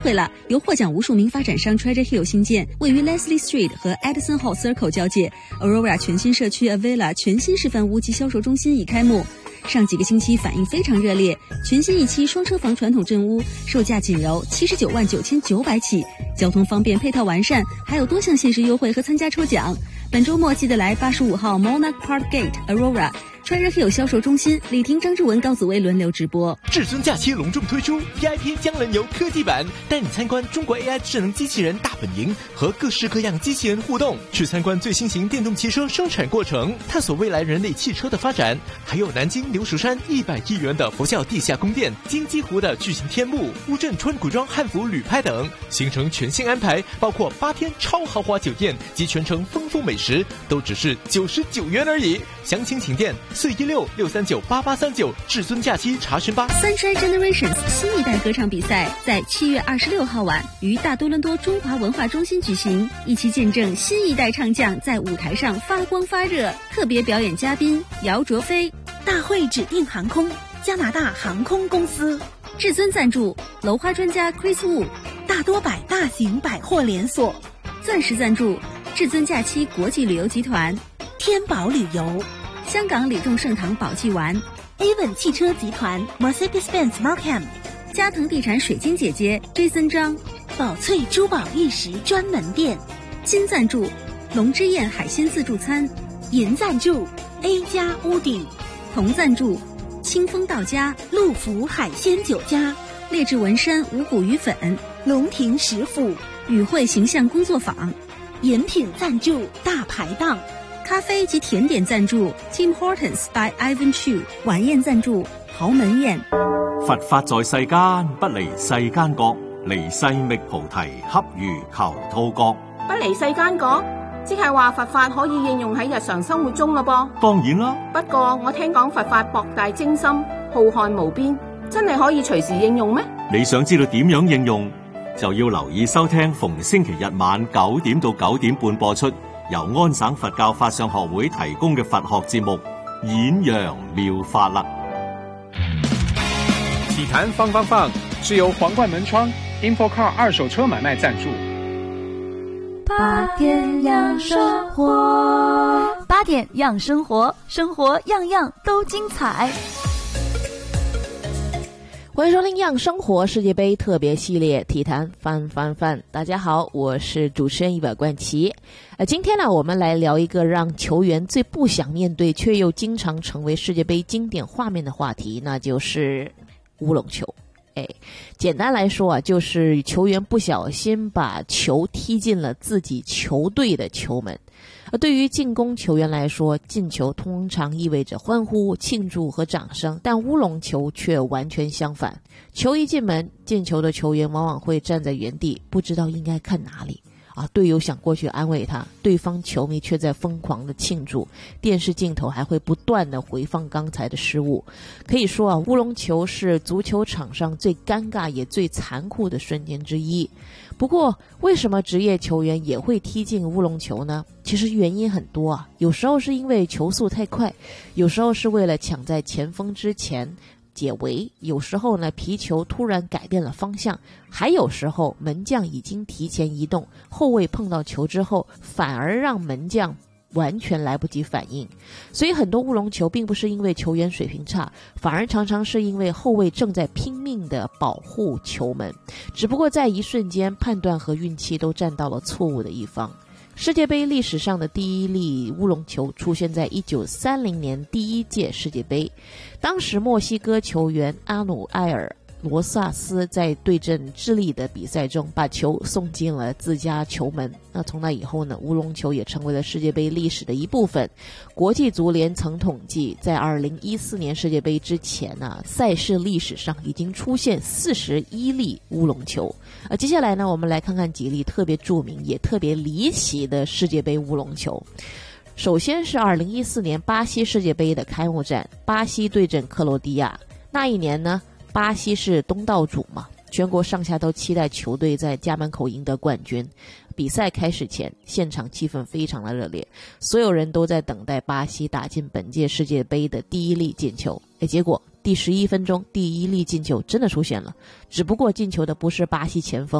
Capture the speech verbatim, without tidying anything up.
会了，由获奖无数名发展商 Treasure Hill 新建，位于 Leslie Street 和 Edison Hall Circle 交界 Aurora 全新社区 Avila 全新示范屋及销售中心已开幕。上几个星期反应非常热烈，全新一期双车房传统镇屋，售价仅由七十九万九千九百起，交通方便，配套完善，还有多项限时优惠和参加抽奖。本周末记得来八十五号 Monarch Park Gate Aurora。Treasure Hill 销售中心，李婷、张志文、高子薇轮流直播。 至尊假期隆重推出 V I P 江人游科技版，带你参观中国 A I 智能机器人大本营，和各式各样机器人互动，去参观最新型电动汽车生产过程，探索未来人类汽车的发展。还有南京流石山一百亿元的佛教地下宫殿，金鸡湖的巨型天幕，乌镇川古庄汉服旅拍等，行程全新安排，包括八天超豪华酒店及全程丰富美食，都只是九十九元而已。详情请电四一六六三九八八三九，至尊假期查询吧。 Sunshine Generations 新一代歌唱比赛在七月二十六号晚于大多伦多中华文化中心举行，一起见证新一代唱将在舞台上发光发热。特别表演嘉宾姚卓飞， 大会指定航空加拿大航空公司， 至尊赞助楼花专家 Chris Wu， 大多百大型百货连锁， 钻石赞助至尊假期国际旅游集团， 天宝旅游， 香港李众盛堂宝记丸， Avon 汽车集团 Mercedes-Benz Markham， 嘉腾地产水晶姐姐 Jason 张， 宝翠珠宝玉石专门店， 金赞助龙之宴海鲜自助餐， 银赞助 A 加屋顶， 铜赞助清风到家陆福海鲜酒家， 劣质纹身五谷鱼粉， 龙庭食府与会形象工作坊， 饮品赞助大排档， 咖啡及甜点赞助 Tim Hortons by Ivan Chu， 晚宴赞助豪門宴。 佛法在世間，不離世間覺，離世覓菩提，恰如求兔角。 不離世間覺，即係話佛法可以應用喺日常生活中咯噃。 當然啦， 不過我聽講佛法博大精深，浩瀚無邊，真係可以隨時應用咩？ 你想知道點樣應用，就要留意收聽逢星期日晚九點到九點半播出，由安省佛教法相學會提供嘅佛學節目《演揚妙法》啦。 體壇放放放是由皇冠門窗 InfoCar 二手車買賣贊助。 八點養生活，八點養生活，生活樣樣都精彩。 欢迎收听《样生活世界杯特别系列体坛翻翻翻》，大家好，我是主持人一百冠奇。呃，今天呢，我们来聊一个让球员最不想面对，却又经常成为世界杯经典画面的话题，那就是乌龙球。哎，简单来说啊，就是球员不小心把球踢进了自己球队的球门。而对于进攻球员来说，进球通常意味着欢呼、庆祝和掌声，但乌龙球却完全相反。球一进门，进球的球员往往会站在原地，不知道应该看哪里。啊，队友想过去安慰他，对方球迷却在疯狂的庆祝，电视镜头还会不断的回放刚才的失误。可以说啊，乌龙球是足球场上最尴尬也最残酷的瞬间之一。不过，为什么职业球员也会踢进乌龙球呢？其实原因很多啊，有时候是因为球速太快，有时候是为了抢在前锋之前解围，有时候呢皮球突然改变了方向，还有时候门将已经提前移动，后卫碰到球之后反而让门将完全来不及反应。所以很多乌龙球并不是因为球员水平差，反而常常是因为后卫正在拼命的保护球门，只不过在一瞬间判断和运气都站到了错误的一方。世界杯历史上的第一粒乌龙球出现在一九三零年第一届世界杯，当时墨西哥球员阿努埃尔罗萨斯在对阵智利的比赛中把球送进了自家球门。那从那以后呢，乌龙球也成为了世界杯历史的一部分。国际足联曾统计，在二零一四年世界杯之前呢、啊，赛事历史上已经出现四十一粒乌龙球。呃，接下来呢，我们来看看几例特别著名也特别离奇的世界杯乌龙球。首先是二零一四年巴西世界杯的开幕战，巴西对阵克罗地亚。那一年呢，巴西是东道主嘛，全国上下都期待球队在家门口赢得冠军。比赛开始前，现场气氛非常的热烈，所有人都在等待巴西打进本届世界杯的第一粒进球。哎，结果第十一分钟第一粒进球真的出现了，只不过进球的不是巴西前锋